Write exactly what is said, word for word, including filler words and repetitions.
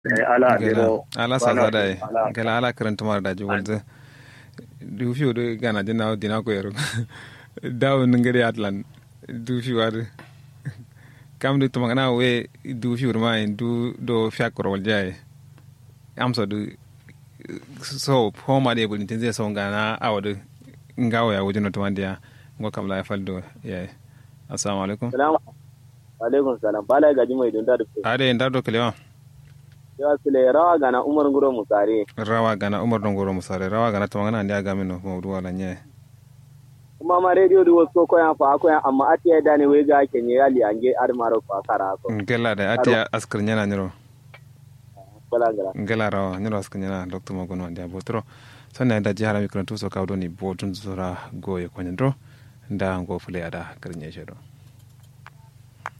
ala gela dero ala sa sa dai gela ala karanta mar da jiwolze du fi do gana dina dina ko yero dawo ngere atlan du fi war kam du tuma na we du fi ma du do fi akoro jaye am so du so homa de bulin tinze so ngana awdu ngawo ya wujino to wandiya ngo kam la faldo ye assalamu alaikum salamu alaikum salam bala gaji mai dunda da ade ndado kelewa ya sile rawa gana umar nguro musare rawa gana umar nguro musare rawa gana to ngana ndi aga mino mo duwa la nye kuma ma radio du wasu ko yan fa ko yan amma atiya da ne we ga kenye yali ange armaro ko kara ko ngela da atiya askar nyana nyiro bala ngala ngela rawa nyiro askar nyana doctor mo gonwa ndi abotro sanna da jihara mikron to so kawdo ni botun zura goye ko nyandro nda ngo fule ada karnye shedo